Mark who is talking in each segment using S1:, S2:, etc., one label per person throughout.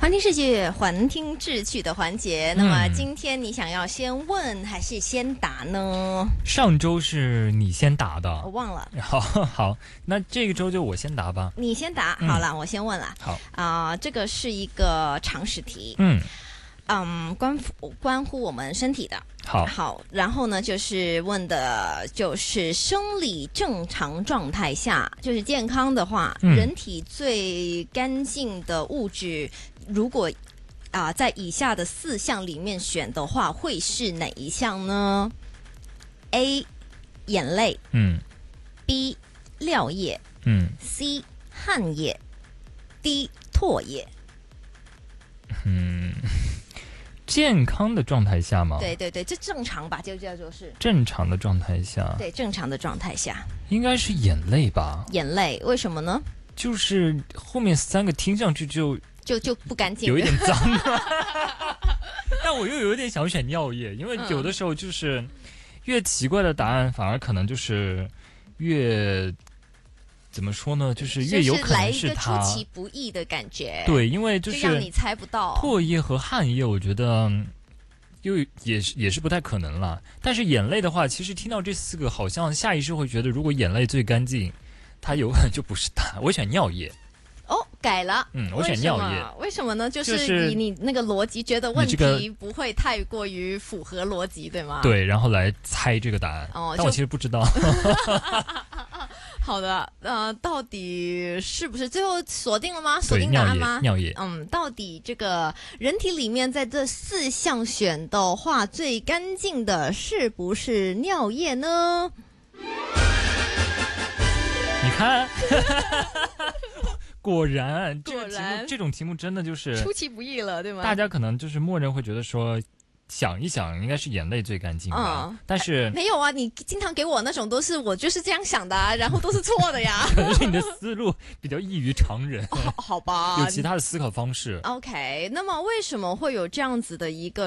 S1: 环听世界，环听志趣的环节。那么今天你想要先问还是先答呢？
S2: 上周是你先答的，
S1: 我忘了。
S2: 好，那这个周就我先答吧。
S1: 你先答，好了，我先问了。
S2: 好，
S1: 这个是一个常识题。关乎我们身体的。好，然后呢，就是问的就是生理正常状态下，就是健康的话，人体最干净的物质，如果在以下的4项里面选的话，会是哪一项呢 ？A. 眼泪，B. 尿液，C. 汗液，D. 唾液。
S2: 健康的状态下吗？
S1: 对，这正常吧，就叫做是
S2: 正常的状态下。
S1: 对，正常的状态下，
S2: 应该是眼泪吧？
S1: 眼泪，为什么呢？
S2: 就是后面3个听上去就
S1: 不干净，
S2: 有一点脏。但我又有点想选尿液，因为有的时候就是越奇怪的答案，反而可能就是越。怎么说呢？就是越有可能是他，
S1: 就是来一个出其不意的感觉。
S2: 对，因为就
S1: 让你猜不到。
S2: 唾液和汗液，我觉得也是不太可能了。但是眼泪的话，其实听到这4个，好像下意识会觉得，如果眼泪最干净，它有可能就不是它。我选尿液。
S1: 哦，改了。
S2: 我选尿液。
S1: 为什么呢？就是以你那个逻辑，觉得问题不会太过于符合逻辑，对吗？
S2: 对，然后来猜这个答案。但我其实不知道。
S1: 好的，到底是不是最后锁定了吗？锁定答案吗？
S2: 尿液。
S1: 到底这个人体里面在这4项选的话，最干净的是不是尿液呢？
S2: 你看，果然，这种题目真的就是
S1: 出其不意了，对吗？
S2: 大家可能就是默认会觉得说。想一想，应该是眼泪最干净吧？但是
S1: 没有啊，你经常给我那种都是我就是这样想的然后都是错的呀。
S2: 可能是你的思路比较异于常人。
S1: 好吧，
S2: 有其他的思考方式。
S1: OK， 那么为什么会有这样子的一个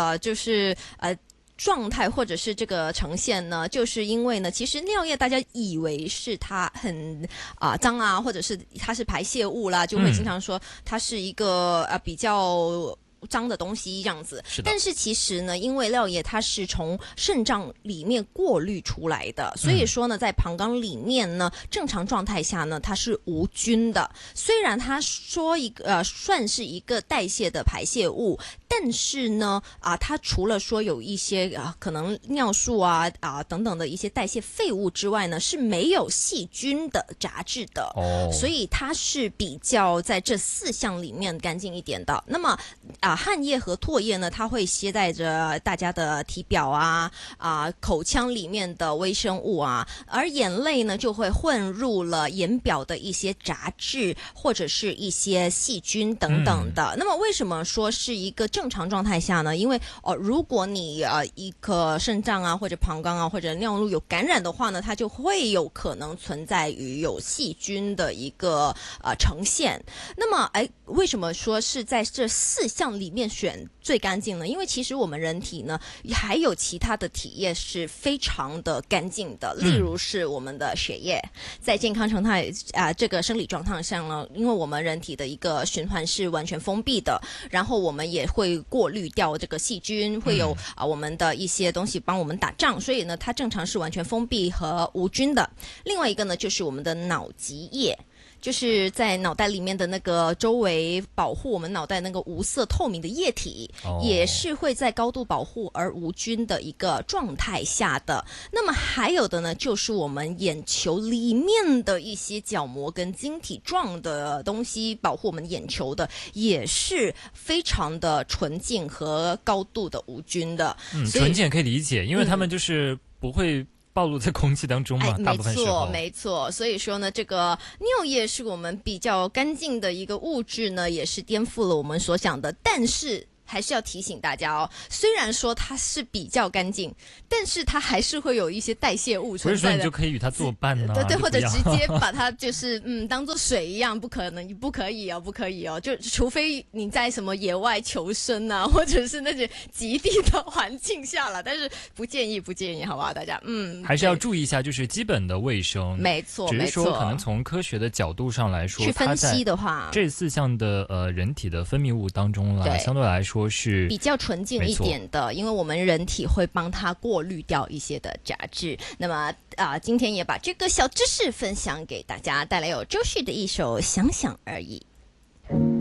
S1: 状态或者是这个呈现呢？就是因为呢，其实尿液大家以为是它很脏啊，或者是它是排泄物啦，就会经常说它是一个比较。脏的东西这样子，但是其实呢，因为尿液它是从肾脏里面过滤出来的，所以说呢，在膀胱里面呢，正常状态下呢，它是无菌的。虽然它说算是一个代谢的排泄物，但是呢，它除了说有一些可能尿素等等的一些代谢废物之外呢，是没有细菌的杂质的。所以它是比较在这4项里面干净一点的。那么汗液和唾液呢，它会携带着大家的体表口腔里面的微生物而眼泪呢就会混入了眼表的一些杂质或者是一些细菌等等的。那么为什么说是一个正常状态下呢？因为如果你一个肾脏或者膀胱或者尿路有感染的话呢，它就会有可能存在于有细菌的一个呈现。那么为什么说是在这4项里面选最干净呢？因为其实我们人体呢还有其他的体液是非常的干净的，例如是我们的血液，在健康状态这个生理状态上呢，因为我们人体的一个循环是完全封闭的，然后我们也会过滤掉这个细菌，会有我们的一些东西帮我们打仗，所以呢它正常是完全封闭和无菌的。另外一个呢就是我们的脑脊液，就是在脑袋里面的那个周围保护我们脑袋那个无色透明的液体，也是会在高度保护而无菌的一个状态下的。那么还有的呢，就是我们眼球里面的一些角膜跟晶体状的东西，保护我们眼球的，也是非常的纯净和高度的无菌的。
S2: 纯净可以理解，因为他们就是不会暴露在空气当中嘛，大部分时候。
S1: 没错。所以说呢，这个尿液是我们比较干净的一个物质呢，也是颠覆了我们所想的。但是还是要提醒大家哦，虽然说它是比较干净，但是它还是会有一些代谢物存在的。
S2: 不是说你就可以与它作伴呢？
S1: 对，或者直接把它就是当做水一样，不可以哦，就除非你在什么野外求生啊，或者是那种极地的环境下了，但是不建议，好不好？大家
S2: 还是要注意一下，就是基本的卫生。
S1: 没错，
S2: 只是说可能从科学的角度上来说，
S1: 去分析的话，
S2: 这4项的人体的分泌物当中啦，相对来说是
S1: 比较纯净一点的，因为我们人体会帮它过滤掉一些的杂质。那么今天也把这个小知识分享给大家，带来有周旭的一首《想想而已》。